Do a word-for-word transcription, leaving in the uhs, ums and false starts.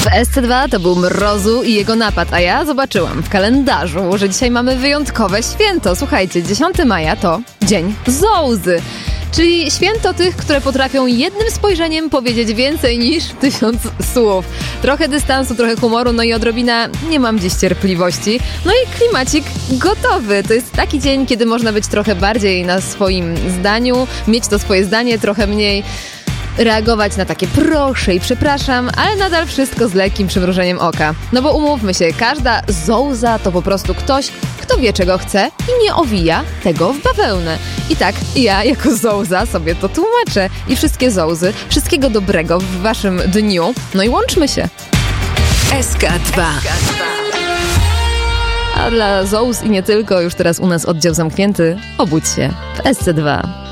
W S C dwa to był Mrozu i jego napad, a ja zobaczyłam w kalendarzu, że dzisiaj mamy wyjątkowe święto. Słuchajcie, dziesiątego maja to Dzień Zołzy, czyli święto tych, które potrafią jednym spojrzeniem powiedzieć więcej niż tysiąc słów. Trochę dystansu, trochę humoru, no i odrobina nie mam dziś cierpliwości. No i klimacik gotowy. To jest taki dzień, kiedy można być trochę bardziej na swoim zdaniu, mieć to swoje zdanie, trochę mniej reagować na takie proszę i przepraszam, ale nadal wszystko z lekkim przymrużeniem oka. No bo umówmy się, każda zołza to po prostu ktoś, kto wie czego chce i nie owija tego w bawełnę. I tak ja jako zołza sobie to tłumaczę. I wszystkie zołzy, wszystkiego dobrego w waszym dniu. No i łączmy się. S K dwa. A dla zołz i nie tylko, już teraz u nas oddział zamknięty. Obudź się w S C dwa.